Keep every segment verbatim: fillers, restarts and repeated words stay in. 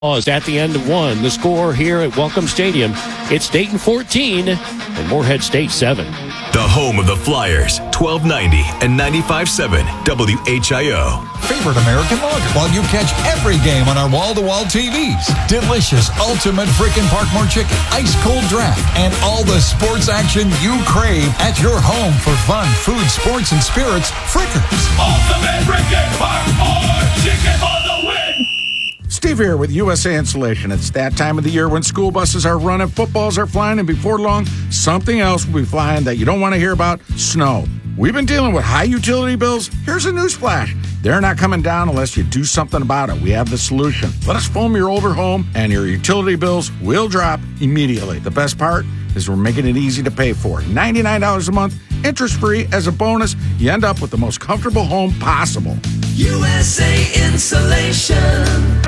Is at the end of one. The score here at Welcome Stadium, it's Dayton fourteen and Morehead State seven. The home of the Flyers, twelve ninety and ninety-five point seven W H I O. Favorite American lager while you catch every game on our wall-to-wall T Vs. Delicious ultimate frickin' Parkmore chicken, ice cold draft, and all the sports action you crave at your home for fun, food, sports, and spirits. Frickers. Ultimate frickin' Parkmore chicken for the win. Steve here with U S A Insulation. It's that time of the year when school buses are running, footballs are flying, and before long, something else will be flying that you don't want to hear about: snow. We've been dealing with high utility bills. Here's a newsflash. They're not coming down unless you do something about it. We have the solution. Let us foam your older home, and your utility bills will drop immediately. The best part is we're making it easy to pay for. ninety-nine dollars a month, interest-free. As a bonus, you end up with the most comfortable home possible. U S A Insulation.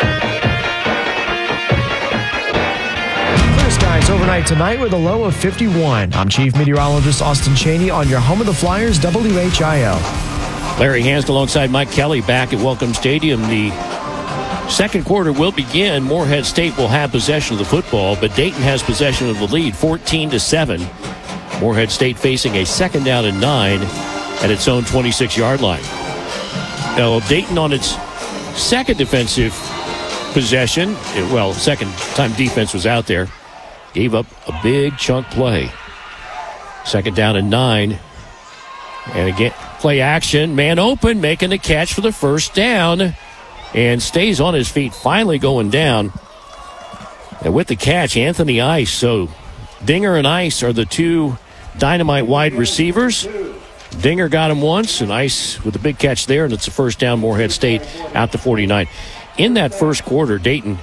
Clear skies overnight tonight with a low of fifty-one. I'm Chief Meteorologist Austin Cheney on your home of the Flyers, W H I O. Larry Hansk alongside Mike Kelly back at Welcome Stadium. The second quarter will begin. Morehead State will have possession of the football, but Dayton has possession of the lead, fourteen to seven. Morehead State facing a second down and nine at its own twenty-six-yard line. Now, Dayton on its second defensive possession, well, second time defense was out there, gave up a big chunk play. Second down and nine. And again, play action, man open, making the catch for the first down, and stays on his feet, finally going down. And with the catch, Anthony Ice. So Dinger and Ice are the two dynamite wide receivers. Dinger got him once, and Ice with a big catch there, and it's a first down, Morehead State out to forty-nine. In that first quarter, Dayton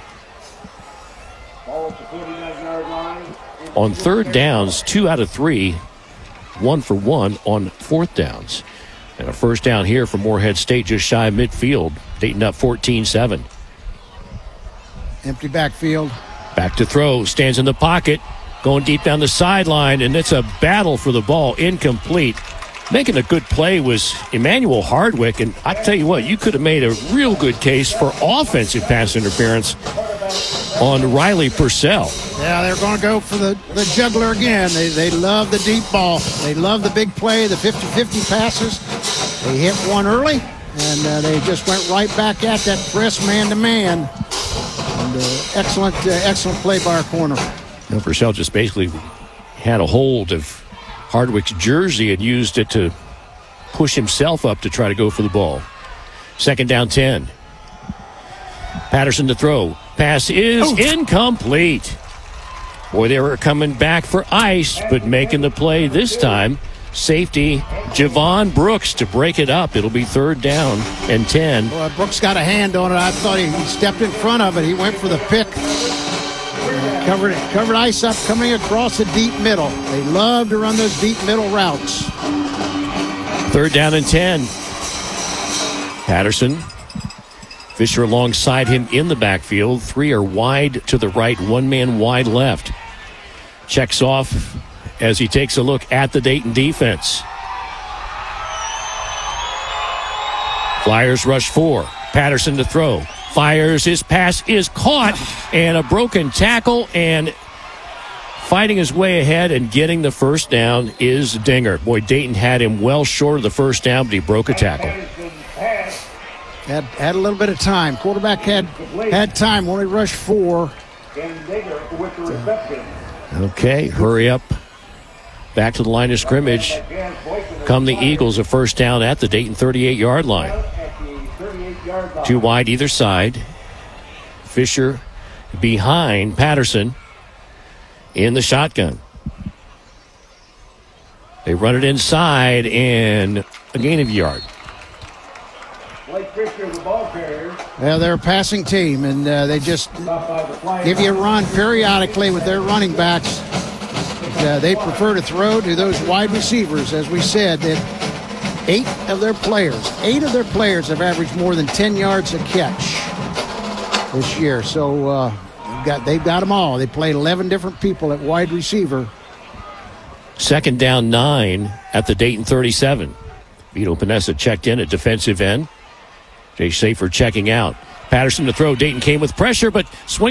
on third downs, two out of three, one for one on fourth downs. And a first down here for Morehead State just shy of midfield. Dayton up fourteen seven. Empty backfield. Back to throw, stands in the pocket, going deep down the sideline, and it's a battle for the ball, incomplete. Making a good play was Emmanuel Hardwick, and I tell you what, you could have made a real good case for offensive pass interference on Riley Purcell. Yeah, they're going to go for the, the juggler again. They they love the deep ball. They love the big play, the fifty-fifty passes. They hit one early, and uh, they just went right back at that press man-to-man. And uh, excellent, uh, excellent play by our corner. You know, Purcell just basically had a hold of Hardwick's jersey and used it to push himself up to try to go for the ball. Second down ten. Patterson to throw. Pass is oh. incomplete. Boy, they were coming back for Ice, but making the play this time. Safety Javon Brooks to break it up. It'll be third down and ten. Boy, Brooks got a hand on it. I thought he, he stepped in front of it. He went for the pick. Covered covered Ice up coming across the deep middle. They love to run those deep middle routes. Third down and ten. Patterson. Fisher alongside him in the backfield. Three are wide to the right, one man wide left. Checks off as he takes a look at the Dayton defense. Flyers rush four. Patterson to throw. Fires, his pass is caught, and a broken tackle, and fighting his way ahead and getting the first down is Dinger. Boy, Dayton had him well short of the first down, but he broke a tackle. Had, had a little bit of time. Quarterback had had time when he rushed four. Okay, hurry up. Back to the line of scrimmage. Come the Eagles, a first down at the Dayton thirty-eight-yard line. Two wide either side. Fisher behind Patterson in the shotgun. They run it inside and a gain of a yard. Well, they're a passing team, and uh, they just give you a run periodically with their running backs. Uh, they prefer to throw to those wide receivers. As we said, that eight of their players, eight of their players have averaged more than ten yards a catch this year. So uh, they've got they've got them all. They played eleven different people at wide receiver. Second down nine at the Dayton thirty-seven. Vito Panessa checked in at defensive end. Jay Safer checking out. Patterson to throw. Dayton came with pressure, but swing.